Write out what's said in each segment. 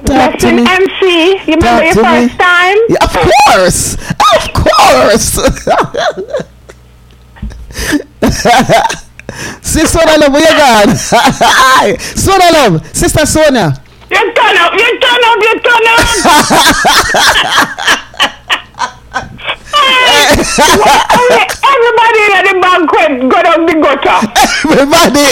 Talk to me. MC, you remember your first time? Yeah, of course. Of course. Sister Love, where you gone? Sonia Love, Sister Sonia. You turn up. Everybody in the banquet got out the gutter. Everybody.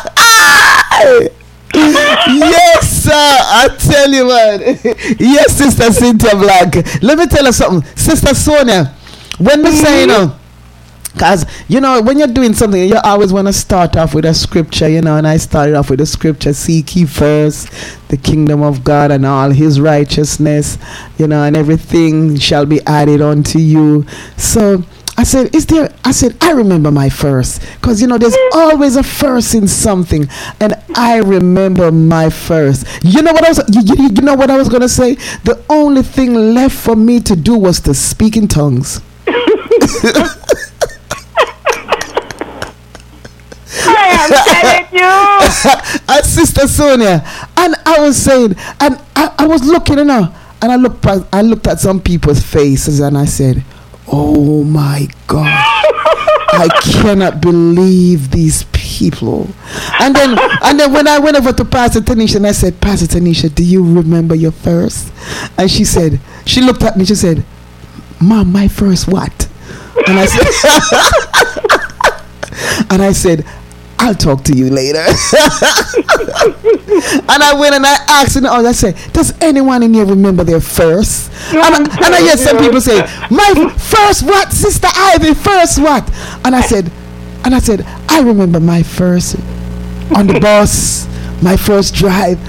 Yes, sir. I tell you, man. Yes, Sister Cynthia Black. Let me tell you something. Sister Sonia, when we say, because, when you're doing something, you always want to start off with a scripture, and I started off with the scripture, seek ye first the kingdom of God and all his righteousness, and everything shall be added unto you. So I said, I remember my first, because, there's always a first in something, and I remember my first. You know what I was going to say? The only thing left for me to do was to speak in tongues. I am telling you. And Sister Sonia, and I was saying, and I was looking, and I looked at some people's faces, and I said, oh my God, I cannot believe these people. And then when I went over to Pastor Tanisha, and I said, Pastor Tanisha, do you remember your first? And she looked at me, she said, Mom, my first what? And I said, I'll talk to you later. And I went and I asked, I said, does anyone in here remember their first? And I hear some people say, my first what, Sister Ivy, first what? And I said, I remember my first on the bus, my first drive.